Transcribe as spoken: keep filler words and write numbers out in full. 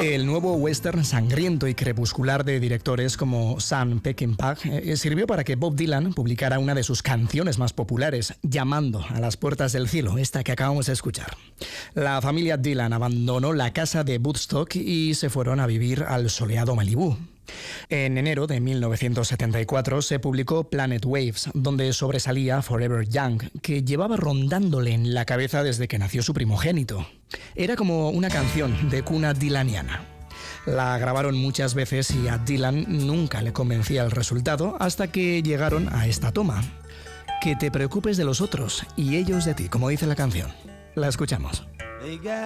El nuevo western sangriento y crepuscular de directores como Sam Peckinpah eh, sirvió para que Bob Dylan publicara una de sus canciones más populares, Llamando a las puertas del cielo, esta que acabamos de escuchar. La familia Dylan abandonó la casa de Woodstock y se fueron a vivir al soleado Malibú. En enero de mil novecientos setenta y cuatro se publicó Planet Waves, donde sobresalía Forever Young, que llevaba rondándole en la cabeza desde que nació su primogénito. Era como una canción de cuna dylaniana. La grabaron muchas veces y a Dylan nunca le convencía el resultado hasta que llegaron a esta toma. Que te preocupes de los otros y ellos de ti, como dice la canción. La escuchamos.